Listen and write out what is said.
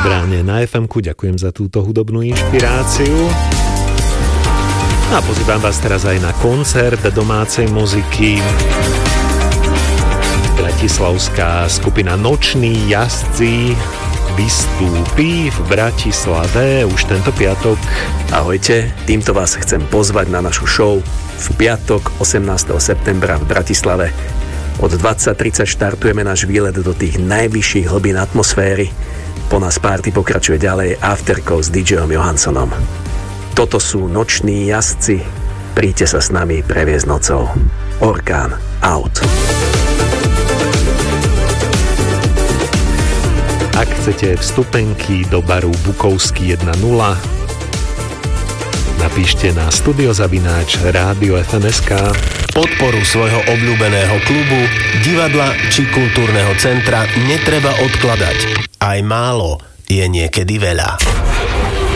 Bráne na FM-ku, ďakujem za túto hudobnú inšpiráciu. A pozývam vás teraz aj na koncert domácej muziky. Bratislavská skupina Noční jazdci vystúpi v Bratislave už tento piatok. Ahojte, týmto vás chcem pozvať na našu show v piatok 18. septembra v Bratislave. Od 20:30 štartujeme náš výlet do tých najvyšších hlbín atmosféry. Po nás party pokračuje ďalej afterkou s DJom Johanssonom. Toto sú Noční jazdci. Príďte sa s nami previesť nocou. Orkán out. Ak chcete vstupenky do baru Bukovský 1.0, napíšte na studio@radio.fm.sk. Podporu svojho obľúbeného klubu, divadla či kultúrneho centra netreba odkladať. Aj málo je niekedy veľa.